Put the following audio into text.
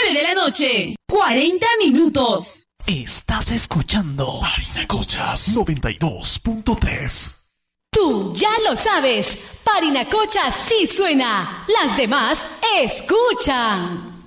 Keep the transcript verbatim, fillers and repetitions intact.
nueve de la noche. cuarenta minutos. Estás escuchando Parinacochas noventa y dos punto tres. Tú ya lo sabes. Parinacochas sí suena. Las demás escuchan.